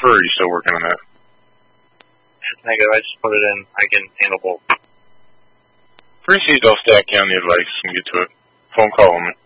Or are you still working on that? It's negative. I just put it in. I can handle both. Appreciate they'll stack you on the advice and get to it. Phone call me.